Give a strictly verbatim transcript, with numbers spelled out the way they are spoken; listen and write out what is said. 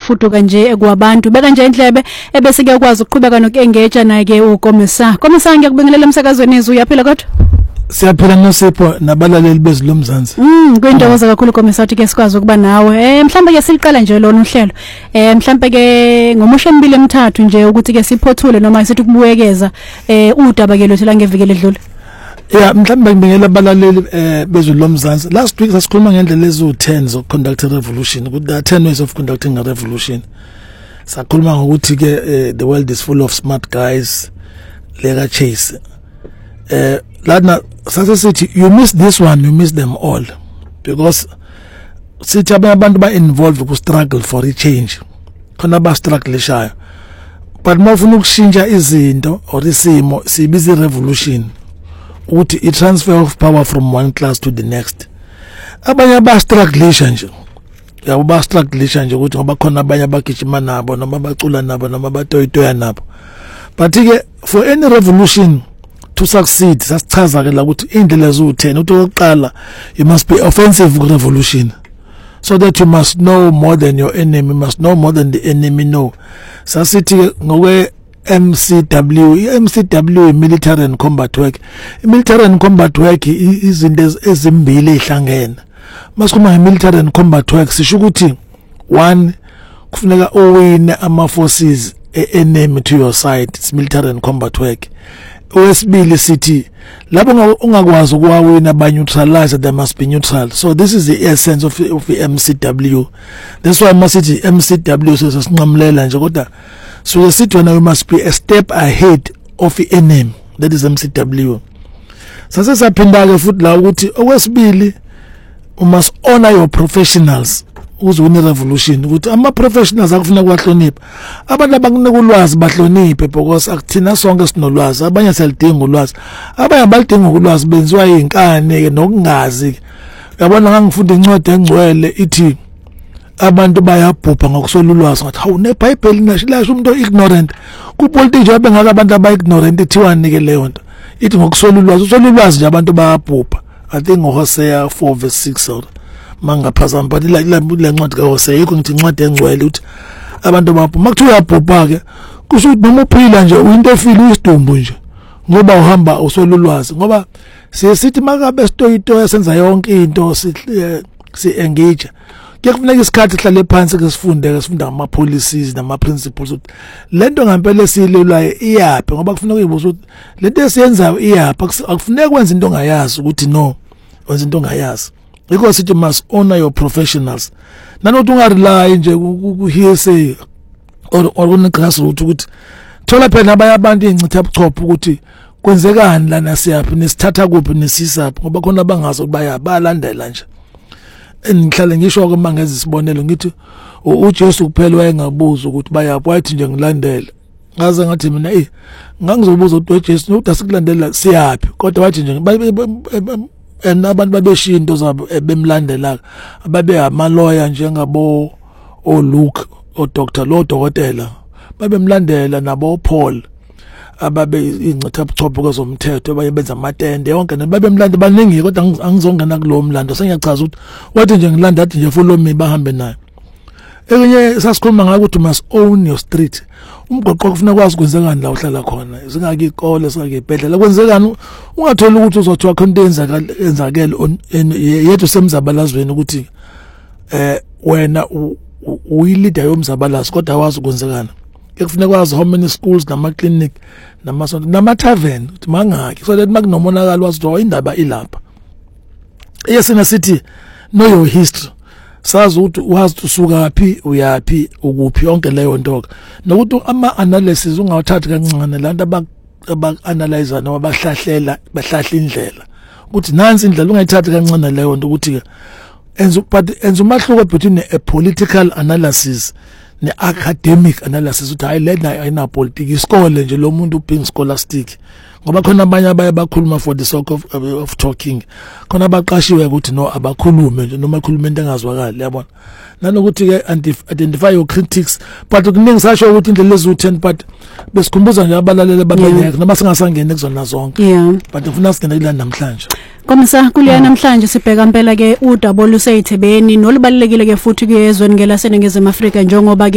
ukufuduka nje kwabantu beka nje indlebe ebese kuyakwazi ukuqhubeka nokuengage naye ke ukomisa komisa ngiyakubingelela emsakazweni izwe uyaphila kodwa siyaphila nosipho nabalaleli bezilomzansi mm kwindawo kakhulu komisa uthi ke sikwazi ukuba nawe eh mhlambe ke siliqala nje lona uhlelo eh mhlambe ke ngomusho embili emithathu nje ukuthi ke siphothule noma sithi kubuyekeza eh udaba ke lothu la ngevikele edlule. Yeah, mhlambe ngibengela abalaleli eh bezilomzansi last week sasikhuluma ngendlela ezu ten zo conduct a revolution ukuthi there are ten ways of conducting a revolution. Sakhuluma ngokuthi ke the world is full of smart guys lega chase eh lana sase sithi you miss this one you miss them all because sithi abantu ba involved ku struggle for a change khona ba struggle shayo but mawufuna ukushintsha izinto or isimo sibiza revolution ukuthi i transfer of power from one class to the next abanye ba struggle nje yabo ba struggle nje ukuthi ngoba khona abanye abagijima nabo noma bacula nabo noma batoyitoya nabo but ke for any revolution to succeed sasichaza ke la ukuthi indlela ezu ten uthi oqala you must be offensive revolution so that you must know more than your enemy, must know more than the enemy know. Sasithi ngokwe M C W, M C W military and combat work. Military and combat work izinto ezimbili ezihlangene. Masikhuluma nge-military and combat work sisho ukuthi one kufuneka owine ama forces enemy to your side, it's military and combat work. Okwesibili sithi lapho ungakwazi ukuwawina ba neutralize, they must be neutral. So this is the essence of, of the M C W. That's why masithi M C W sesinqamulela nje kodwa so sithi wena you must be a step ahead of the enemy. That is M C W. Sase saphinda ke futhi la ukuthi okwesibili you must honor your professionals. Uzwini revolution ukuthi ama professionals akufuna kwahlonipha abantu abankunika ulwazi bahloniphe because akuthina sonke sinolwazi, abanye selidinga ulwazi, abanye abalidinga ulwazi benziwa izinkane nokungazi. Uyabona ngangifunda incwadi engcwele ithi abantu bayabhubha ngokusola ulwazi ngathi hawu neBhayibheli nashilasho umuntu ignorant kupolitiki nje abengaka abantu aba ignorant ethiwa nike leyo nto ithi ngokusola ulwazi, usola ulwazi nje abantu bayabhubha. I think Hosea four verse six or mangaphazama but la la ncwadi kaHosea yikho ngithi incwadi engcwele uthi abantu bapho makuthiwa uyabhubha ke kusho ukuthi noma uphila nje uyinto efile uyisidumbu nje ngoba uhamba usola ulwazi ngoba sisithi makabe sitoyito esenza yonke into si si engage kuyakufuneka isikhathi hlale phansi ke sifunde ke sifunda ama policies nama principles ukuthi lento ngempela esilelwayo iyaphi ngoba kufuneka uyibuza ukuthi lento esiyenzayo iyaphi akufuneka kwenza into ongayazi ukuthi no wenza into ongayazi. Because you must honor your professionals. Nanokuthi ungarely nje ku hearsay or or on grassroots ukuthi thola phela abanye abantu incitha buchopho ukuthi kwenzekani lana siyaphi nesithatha kuphi nesisaphi ngoba khona abangazi ukubaya balandela nje. Engihlale ngisho ke mangeze isibonelo ngithi uJesu kuphela wayengabuza ukuthi bayaphi wathi nje ngilandela. Ngaze ngathi mina eh ngangizobuza ukuthi uJesu ukuthi asikulandela siyaphi kodwa wathi nje and abantu babeshiya into zabo bemlandela ababe amaloya njengabo o Luke o Doctor lo dokotela babemlandela nabo Paul ababe incitha buchopho kwezomthetho bayenza amatende yonke babemlanda baningi kodwa angizongena kulo mlando sengiyachaza ukuthi wathi nje ngilanda athi nje follow me bahambe naye. Ekenye sasikhuluma ngako ukuthi must own your street. Umgoqo kufuna kwazi kwenzekani la uhlala khona singaki ikole singaki ibhedlela kwenzekani ungatholi ukuthi uzothiwa khona enzakala enzakele yethu semzabalazweni ukuthi eh wena uyileader yomzabalazo kodwa awazi kwenzekani. Kufuna kwazi how many schools nama clinic nama nama tavern ukuthi mangaki so that makunomonakala wazi ukuthi indaba ilapha. Yesina sithi know your history. Sazi ukuthi wazi usuka phi uyapi ukuphi yonke leyo nto nokuthi ama analysis ungawathathi kancane lantu aba analyzer noma bahlahlela bahlahla indlela ukuthi nansi indlela ungayithathi kancane leyo nto ukuthi ke enza but enza umahluko between a political analysis ne academic analysis ukuthi hayi lena ayina politics isikole nje lo muntu being scholastic ngoba khona abanye abaye bakhuluma for the sake of, of talking khona abaqashiwe ukuthi no abakhulume nje noma ikhuluma into engazwakali yabona nanokuthi ke identify your critics but ukuningi sasho ukuthi indlela ezu ten but besikhumbuza nje abalalele babengeke noma singasangene kuzona zonke but ufuna singene kula namhlanje Komisa kuliya namhlanje sibheka impela ke udaba oluseyithebeni nolubalekile ke futhi kuyezweni ngelasenengezwe eAfrika njengoba